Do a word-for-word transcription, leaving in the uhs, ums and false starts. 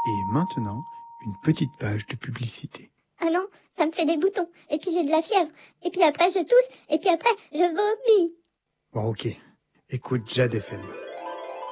Et maintenant, une petite page de publicité. Ah non, ça me fait des boutons, et puis j'ai de la fièvre, et puis après je tousse, et puis après je vomis. Bon, ok. Écoute Jade F M.